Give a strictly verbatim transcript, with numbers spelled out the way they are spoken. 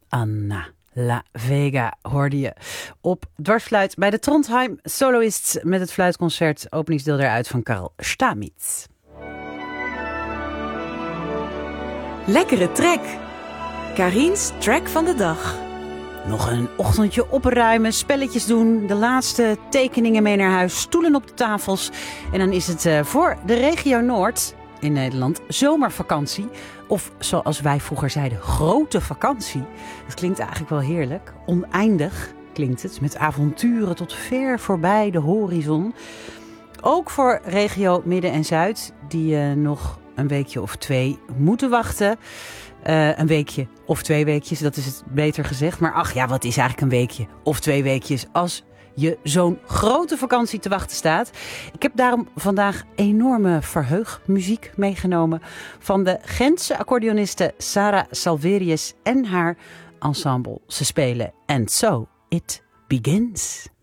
Anna La Vega hoorde je op dwarsfluit bij de Trondheim Soloists met het fluitconcert, openingsdeel daaruit van Karl Stamitz. Lekkere track. Karin's track van de dag. Nog een ochtendje opruimen, spelletjes doen, de laatste tekeningen mee naar huis, stoelen op de tafels. En dan is het uh, voor de regio Noord in Nederland zomervakantie. Of zoals wij vroeger zeiden, grote vakantie. Dat klinkt eigenlijk wel heerlijk. Oneindig klinkt het, met avonturen tot ver voorbij de horizon. Ook voor regio Midden en Zuid, die uh, nog een weekje of twee moeten wachten. Uh, een weekje of twee weekjes, dat is het beter gezegd. Maar ach ja, wat is eigenlijk een weekje of twee weekjes als je zo'n grote vakantie te wachten staat. Ik heb daarom vandaag enorme verheugmuziek meegenomen van de Gentse accordeoniste Sarah Salverius en haar ensemble. Ze spelen And So It Begins.